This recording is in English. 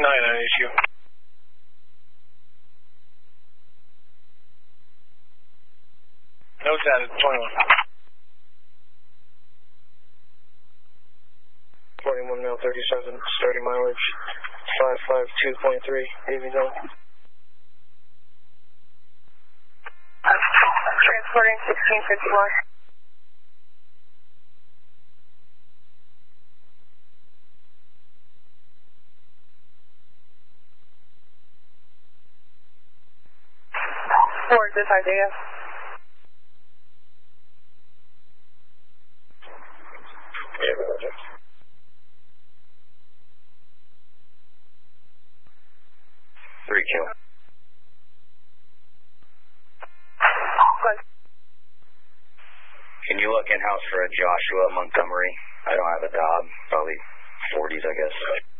on issue. Notes out at 21. 41 mile 37, starting mileage 552.3, AV zone. Transporting 1651. Where is this idea? Yeah, roger. Three kill. Can you look in-house for a Joshua Montgomery? I don't have a Dob, probably 40s, I guess.